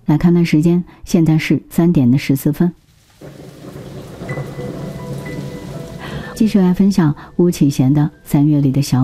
来看看时间，现在是3点14分。继续来分享巫启贤的《3月里的小